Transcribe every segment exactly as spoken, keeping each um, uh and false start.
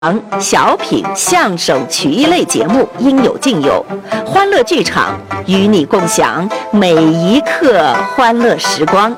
小品、相声、曲艺类节目应有尽有，欢乐剧场与你共享每一刻欢乐时光。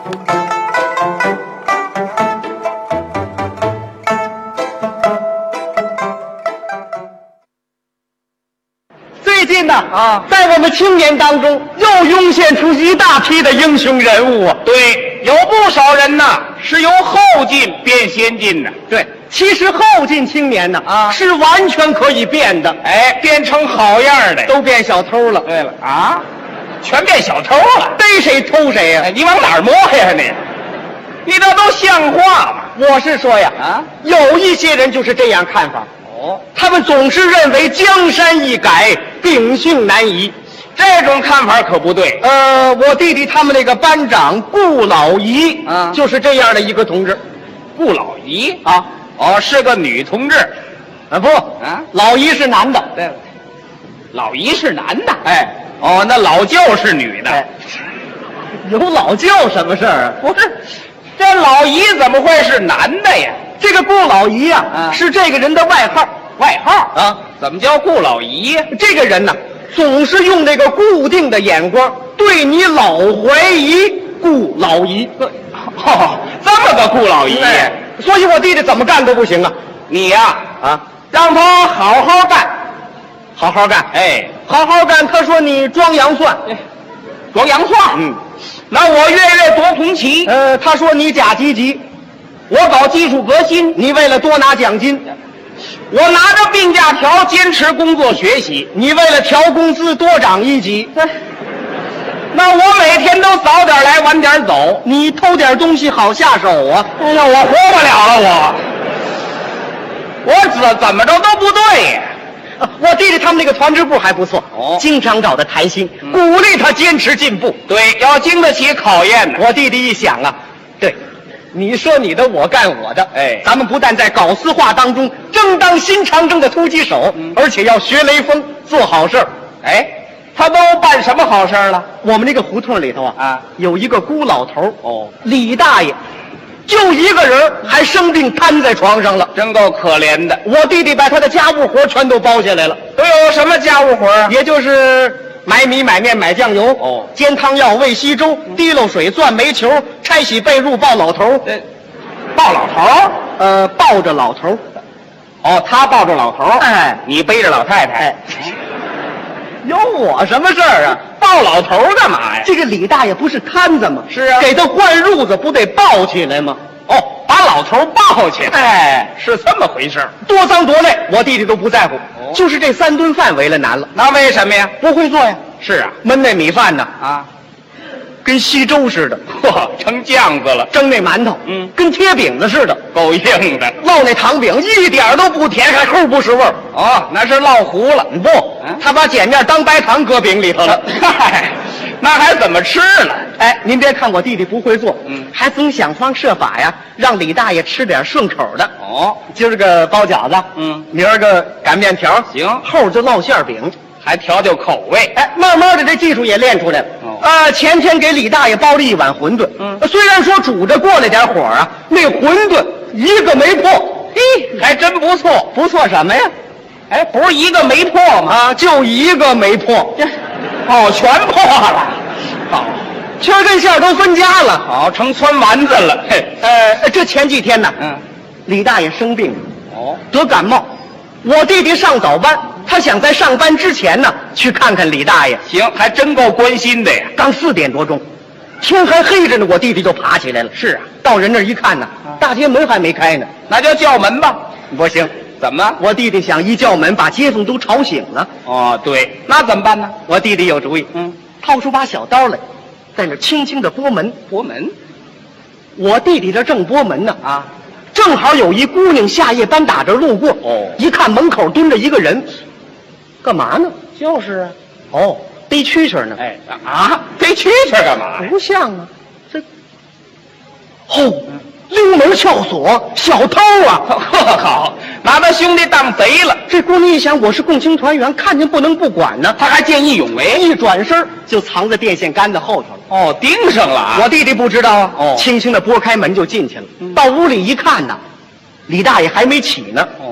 最近呢，啊，在我们青年当中又涌现出一大批的英雄人物啊。 对，有不少人呐是由后进变先进的。 对，其实后进青年呢，啊，是完全可以变的。 哎，变成好样的， 都变小偷了。 对了啊，全变小偷了， 逮谁偷谁呀、啊哎？你往哪儿摸呀你？你这都像话吗？ 我是说呀， 啊， 有一些人就是这样看法。 哦， 他们总是认为江山易改，秉性难移。 这种看法可不对。 呃，我弟弟他们那个班长顾老姨， 啊， 就是这样的一个同志。 顾老姨啊， 哦，是个女同志。 啊不， 啊， 老姨是男的。 对了，老姨是男的。 哎， 哦，那老舅是女的。 哎，有老舅什么事儿啊？ 不是，这老姨怎么会是男的呀？ 这个顾老姨呀、 啊， 是这个人的外号。 外号啊？ 怎么叫顾老姨呀？ 这个人呢，总是用这个固定的眼光对你老怀疑。顾老姨， 哦，这么个顾老姨， 哎，所以我弟弟怎么干都不行啊。 你呀， 啊， 让他好好干， 好好干。 哎， 好好干。他说你装洋蒜， 装洋蒜。 嗯， 那我月月夺红旗。 呃，他说你假积极， 我搞技术革新， 你为了多拿奖金。 我拿着病假条坚持工作学习， 你为了调工资多涨一级。 那我每天都早点来晚点走， 你偷点东西好下手啊。 哎呀，我活不了了，我我怎怎么着都不对呀。 啊，我弟弟他们那个团支部还不错， 哦， 经常找他谈心， 嗯， 鼓励他坚持进步。 对，要经得起考验呢。 我弟弟一想啊，对，你说你的，我干我的， 哎， 咱们不但在搞私化当中争当新长征的突击手， 嗯， 而且要学雷锋，做好事儿。 哎，他都办什么好事了？ 我们那个胡同里头啊， 啊， 有一个孤老头， 哦， 李大爷，就一个人，还生病瘫在床上了， 真够可怜的。 我弟弟把他的家务活全都包下来了。 都有什么家务活啊？ 也就是买米、买面、买酱油， 哦， 煎汤药、喂稀粥、滴漏水、钻煤球、拆洗被褥、抱老头。 这抱老头？ 呃，抱着老头。 哦，他抱着老头， 哎， 你背着老太太。 哎，有我什么事儿啊？ 抱老头干嘛呀？ 这个李大爷不是瘫子吗？ 是啊， 给他换褥子不得抱起来吗？ 哦，把老头抱起来。 哎， 是这么回事。 多脏多累，我弟弟都不在乎，哦，就是这三顿饭为了难了。 那为什么呀？ 不会做呀。 是啊， 焖那米饭呢， 啊， 跟稀粥似的， 嚯，成酱子了。 蒸那馒头， 嗯， 跟贴饼子似的， 够硬的。 烙那糖饼一点都不甜，还齁不是味儿。 哦，那是烙糊了。 不， 嗯， 他把碱面当白糖搁饼里头了。 嗨，那还怎么吃呢？ 哎，您别看我弟弟不会做， 嗯， 还总想方设法呀，让李大爷吃点顺口的。 哦， 今儿个包饺子， 嗯， 明儿个擀面条， 行， 后儿就烙馅饼， 还调调口味。 哎，慢慢的这技术也练出来了。 哦， 呃，前天给李大爷包了一碗馄饨， 嗯， 虽然说煮着过了点火啊，那馄饨一个没破。 嘿，还真不错。 不错什么呀？ 哎，不是一个没破吗？ 啊，就一个没破。 哦，全破了。 好，圈跟馅都分家了。 好，成汆丸子了。嘿， 呃，这前几天呢， 嗯， 李大爷生病了， 哦， 得感冒。我弟弟上早班，他想在上班之前呢去看看李大爷。 行，还真够关心的呀。 刚四点多钟，天还黑着呢，我弟弟就爬起来了。 是啊， 到人那儿一看呢，大街门还没开呢。 那就叫门吧。 不行， 怎么？ 我弟弟想一叫门，把街坊都吵醒了。 哦，对，那怎么办呢？ 我弟弟有主意， 嗯， 掏出把小刀来，在那轻轻的拨门。 拨门。 我弟弟这正拨门呢， 啊， 正好有一姑娘下夜班打这路过。 哦， 一看门口蹲着一个人，干嘛呢？ 就是啊。 哦，逮蛐蛐呢。 哎啊，逮蛐蛐干嘛呀？ 不像啊，这哦，溜门撬锁，小偷啊！ 呵，好，拿他兄弟当贼了。 这姑娘一想，我是共青团员，看见不能不管呢， 他还见义勇为， 一转身就藏在电线杆子后头了。 哦，盯上了啊！ 我弟弟不知道啊， 哦， 轻轻的拨开门就进去了。 嗯， 到屋里一看呢，李大爷还没起呢。 哦，